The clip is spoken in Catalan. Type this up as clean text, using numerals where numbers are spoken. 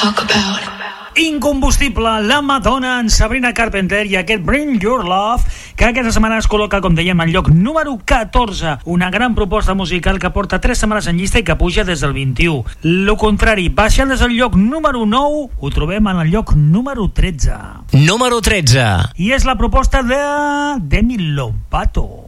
Incombustible, la Madonna en Sabrina Carpenter i aquest Bring Your Love, que aquesta setmana es col·loca, com dèiem, al lloc número 14. Una gran proposta musical que porta 3 setmanes en llista i que puja des del 21. Lo contrari, baixant des del lloc número 9, ho trobem en el lloc número 13. Número 13. I és la proposta de Demi Lovato.